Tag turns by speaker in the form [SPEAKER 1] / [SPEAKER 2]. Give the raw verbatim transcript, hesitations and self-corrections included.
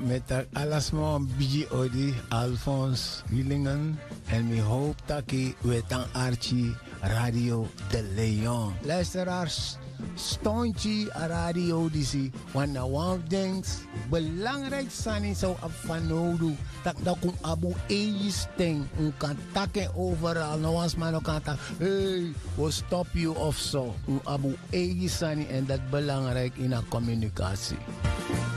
[SPEAKER 1] met alles maar biji odi Alphonse Willingen en mi hoop dat ik wetan Archie Radio de Leon. Luisteraars, stoontje radio disi, want na one things belangrijk zijn zo van nodig dat dat kun abu eis ting un kan takken overal no ons man kan tak hey we stop you of zo un abu eis zijn en dat belangrijk in een communicatie.